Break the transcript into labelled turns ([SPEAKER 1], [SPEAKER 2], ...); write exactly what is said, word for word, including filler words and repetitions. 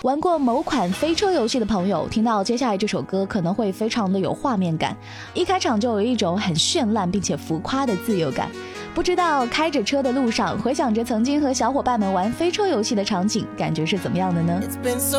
[SPEAKER 1] 玩过某款飞车游戏的朋友听到接下来这首歌可能会非常的有画面感，一开场就有一种很绚烂并且浮夸的自由感。不知道开着车的路上回想着曾经和小伙伴们玩飞车游戏的场景，感觉是怎么样的呢？